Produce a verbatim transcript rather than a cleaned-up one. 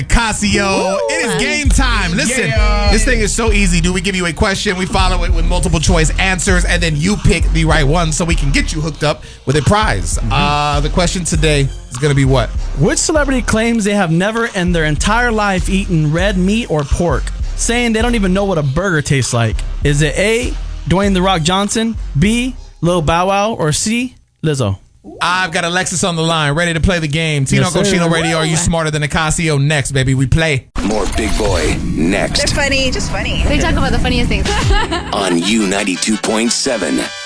Casio, it is game time. Listen, Yeah. this thing is so easy, dude. We give you a question, we follow it with multiple choice answers, and then you pick the right one so we can get you hooked up with a prize. Mm-hmm. Uh, the question today is going to be what? Which celebrity claims they have never in their entire life eaten red meat or pork, saying they don't even know what a burger tastes like? Is it A, Dwayne The Rock Johnson, B, Lil Bow Wow, or C, Lizzo? I've got Alexis on the line, ready to play the game. Tino Yes, sir. Cochino Radio, are you smarter than a Casio? Next, baby, we play. More Big Boy next They're funny, just funny. They talk about the funniest things. on U ninety-two point seven.